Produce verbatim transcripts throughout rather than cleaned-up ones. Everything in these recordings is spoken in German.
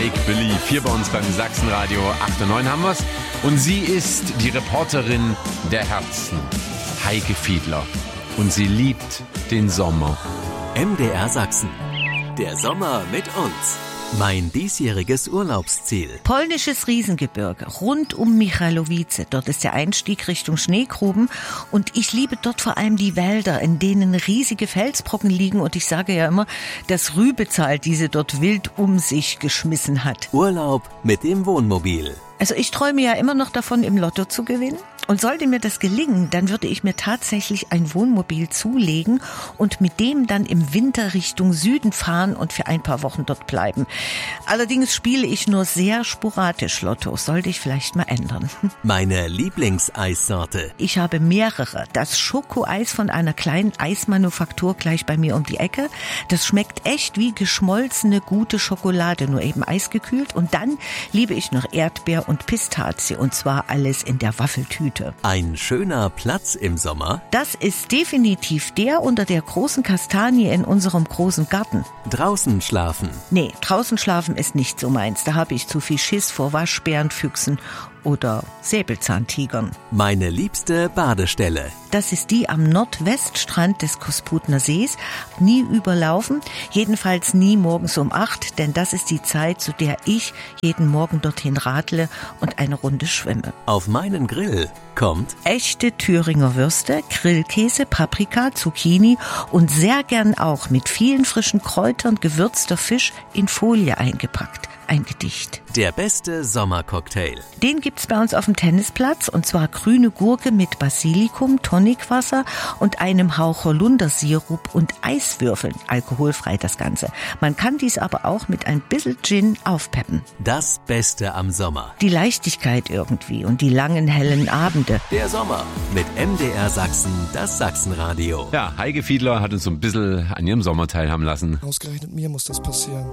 Make Believe. Hier bei uns beim Sachsenradio acht und neun haben wir's. Und sie ist die Reporterin der Herzen, Heike Fiedler. Und sie liebt den Sommer. M D R Sachsen. Der Sommer mit uns. Mein diesjähriges Urlaubsziel. Polnisches Riesengebirge, rund um Michalowice. Dort ist der Einstieg Richtung Schneegruben. Und ich liebe dort vor allem die Wälder, in denen riesige Felsbrocken liegen. Und ich sage ja immer, dass Rübezahl diese dort wild um sich geschmissen hat. Urlaub mit dem Wohnmobil. Also ich träume ja immer noch davon, im Lotto zu gewinnen. Und sollte mir das gelingen, dann würde ich mir tatsächlich ein Wohnmobil zulegen und mit dem dann im Winter Richtung Süden fahren und für ein paar Wochen dort bleiben. Allerdings spiele ich nur sehr sporadisch Lotto. Sollte ich vielleicht mal ändern. Meine Lieblingseissorte. Ich habe mehrere. Das Schokoeis von einer kleinen Eismanufaktur gleich bei mir um die Ecke. Das schmeckt echt wie geschmolzene, gute Schokolade, nur eben eisgekühlt. Und dann liebe ich noch Erdbeer und Pistazie. Und zwar alles in der Waffeltüte. Ein schöner Platz im Sommer? Das ist definitiv der unter der großen Kastanie in unserem großen Garten. Draußen schlafen? Nee, draußen schlafen ist nicht so meins. Da habe ich zu viel Schiss vor Waschbären, Füchsen oder Säbelzahntigern. Meine liebste Badestelle? Das ist die am Nordweststrand des Kosputner Sees. Nie überlaufen, jedenfalls nie morgens um acht, denn das ist die Zeit, zu der ich jeden Morgen dorthin radle und eine Runde schwimme. Auf meinen Grill kommt echte Thüringer Würste, Grillkäse, Paprika, Zucchini und sehr gern auch mit vielen frischen Kräutern gewürzter Fisch in Folie eingepackt. Ein Gedicht. Der beste Sommercocktail. Den gibt's bei uns auf dem Tennisplatz, und zwar grüne Gurke mit Basilikum, Tonicwasser und einem Hauch Holundersirup und Eiswürfeln. Alkoholfrei das Ganze. Man kann dies aber auch mit ein bisschen Gin aufpeppen. Das Beste am Sommer. Die Leichtigkeit irgendwie und die langen hellen Abende. Der Sommer mit M D R Sachsen, das Sachsenradio. Ja, Heike Fiedler hat uns so ein bisschen an ihrem Sommer teilhaben lassen. Ausgerechnet mir muss das passieren.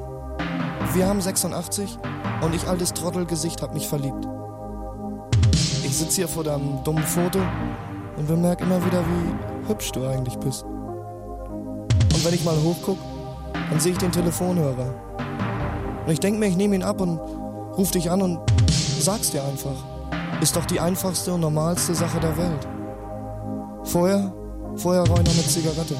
Wir haben sechsundachtzig und ich, altes Trottelgesicht, hab mich verliebt. Ich sitze hier vor deinem dummen Foto und bemerke immer wieder, wie hübsch du eigentlich bist. Und wenn ich mal hochguck, dann sehe ich den Telefonhörer. Und ich denk mir, ich nehme ihn ab und ruf dich an und sag's dir einfach. Ist doch die einfachste und normalste Sache der Welt. Vorher, vorher rauche ich noch eine Zigarette.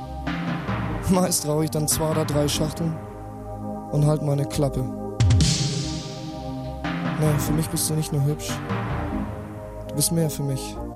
Meist rauche ich dann zwei oder drei Schachteln und halt meine Klappe. Nee, für mich bist du nicht nur hübsch. Du bist mehr für mich.